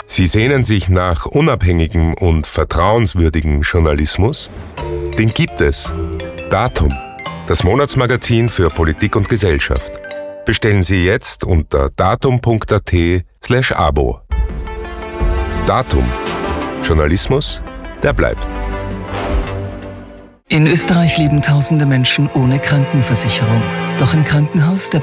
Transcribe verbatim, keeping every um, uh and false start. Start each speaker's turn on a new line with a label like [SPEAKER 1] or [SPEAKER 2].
[SPEAKER 1] Sie sehnen sich nach unabhängigem und vertrauenswürdigem Journalismus? Den gibt es. Datum, das Monatsmagazin für Politik und Gesellschaft. Bestellen Sie jetzt unter datum punkt at slash abo. Datum. Journalismus, der bleibt.
[SPEAKER 2] In Österreich leben tausende Menschen ohne Krankenversicherung. Doch im Krankenhaus der